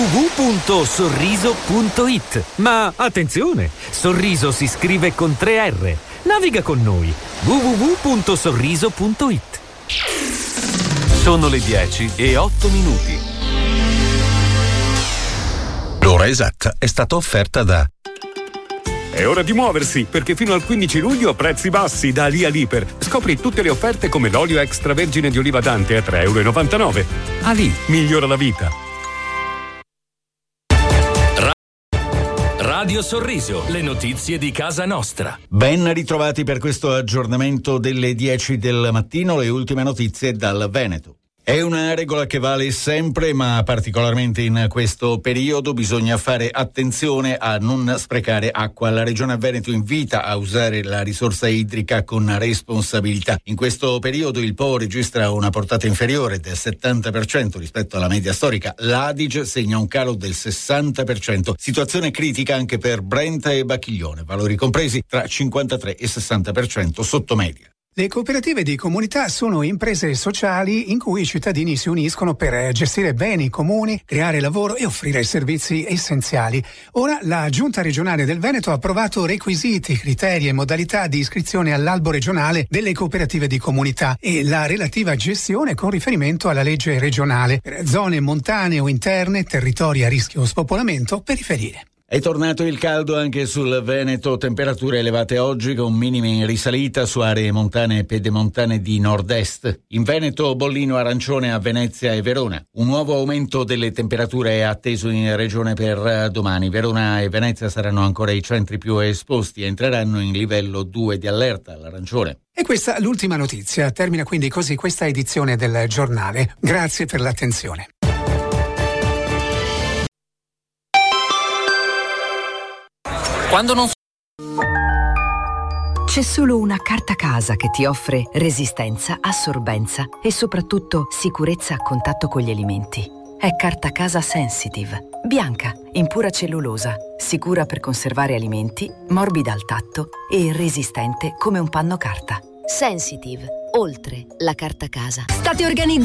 www.sorriso.it. Ma attenzione, Sorriso si scrive con 3 R. Naviga con noi. www.sorriso.it. Sono le 10:08. L'ora esatta è stata offerta da... È ora di muoversi, perché fino al 15 luglio prezzi bassi da Ali Aliper. Scopri tutte le offerte come l'olio extravergine di oliva Dante a €3,99. Ali, migliora la vita. Radio Sorriso, le notizie di casa nostra. Ben ritrovati per questo aggiornamento delle 10 del mattino, le ultime notizie dal Veneto. È una regola che vale sempre, ma particolarmente in questo periodo bisogna fare attenzione a non sprecare acqua. La Regione Veneto invita a usare la risorsa idrica con responsabilità. In questo periodo il Po registra una portata inferiore del 70% rispetto alla media storica. L'Adige segna un calo del 60%. Situazione critica anche per Brenta e Bacchiglione, valori compresi tra 53 e 60% sotto media. Le cooperative di comunità sono imprese sociali in cui i cittadini si uniscono per gestire beni comuni, creare lavoro e offrire servizi essenziali. Ora la Giunta regionale del Veneto ha approvato requisiti, criteri e modalità di iscrizione all'albo regionale delle cooperative di comunità e la relativa gestione con riferimento alla legge regionale per zone montane o interne, territori a rischio spopolamento, periferie. È tornato il caldo anche sul Veneto, temperature elevate oggi con minimi in risalita su aree montane e pedemontane di nord-est. In Veneto bollino arancione a Venezia e Verona. Un nuovo aumento delle temperature è atteso in regione per domani. Verona e Venezia saranno ancora i centri più esposti e entreranno in livello 2 di allerta all'arancione. E questa l'ultima notizia. Termina quindi così questa edizione del giornale. Grazie per l'attenzione. Quando non C'è solo una carta casa che ti offre resistenza, assorbenza e soprattutto sicurezza a contatto con gli alimenti. È Carta Casa Sensitive. Bianca, in pura cellulosa, sicura per conservare alimenti, morbida al tatto e resistente come un panno carta. Sensitive, oltre la carta casa. State organizzando